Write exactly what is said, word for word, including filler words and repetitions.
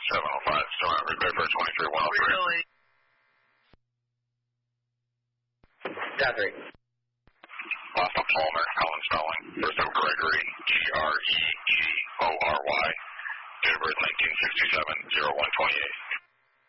seven oh five. Still on repair for twenty-three one oh three. Really? Jeffrey. Lost of Palmer, Colin Spelling. First of Gregory, G R E G O R Y. Date of birth nineteen sixty-seven, oh one twenty-eight.